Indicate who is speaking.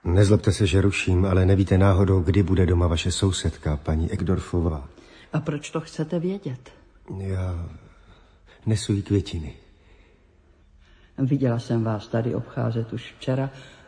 Speaker 1: Nezlobte se, že ruším, ale nevíte náhodou, kdy bude doma vaše sousedka, paní Ekdorfová.
Speaker 2: A proč to chcete vědět?
Speaker 1: Já nesu jí květiny.
Speaker 2: Viděla jsem vás tady obcházet už včera